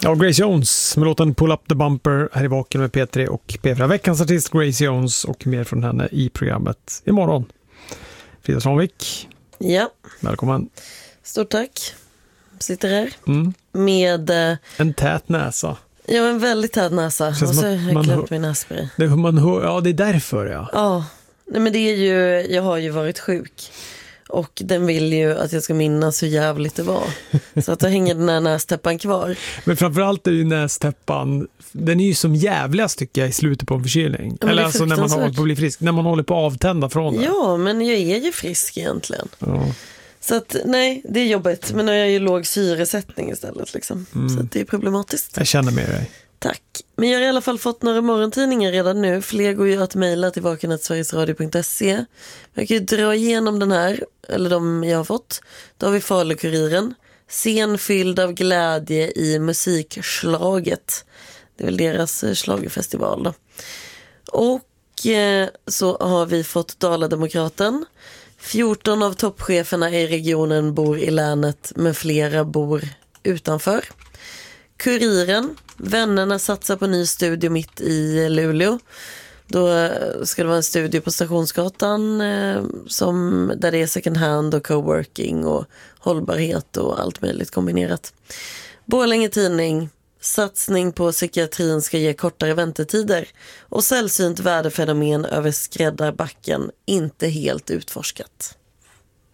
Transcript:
Ja, Grace Jones med låten Pull Up the Bumper här i Vaken med P3 och P4. Veckans artist Grace Jones och mer från henne i programmet imorgon. Frida Svanvik. Ja. Välkommen. Stort tack. Sitter här med... en tät näsa. Ja, en väldigt tät näsa. Och så har jag glömt min nässpray. Det är därför, ja. Ja, nej, men det är ju... Jag har ju varit sjuk. Och den vill ju att jag ska minnas hur jävligt det var. Så att då hänger den här nästäppan kvar. Men framförallt är ju nästäppan, den är ju som jävligast tycker jag i slutet på en förkylning. Ja, eller alltså när man håller på att bli frisk. När man håller på att avtända från det. Ja, men jag är ju frisk egentligen. Ja. Så att nej, det är jobbigt. Men nu har jag ju låg syresättning istället liksom. Så att det är problematiskt. Jag känner med dig. Tack. Men jag har i alla fall fått några morgontidningar redan nu. Fler går ju att mejla till vaken@sverigesradio.se. Jag kan ju dra igenom den här, eller de jag har fått. Då har vi Falukuriren. Scen fylld av glädje i musikslaget. Det är väl deras schlagerfestival då. Och så har vi fått Dala-Demokraten. 14 av toppcheferna i regionen bor i länet, men flera bor utanför. Kuriren. Vännerna satsar på ny studio mitt i Luleå. Då ska det vara en studio på Stationsgatan där det är second hand och coworking och hållbarhet och allt möjligt kombinerat. Borlänge Tidning. Satsning på psykiatrin ska ge kortare väntetider och sällsynt värdefenomen över Skräddarbacken inte helt utforskat.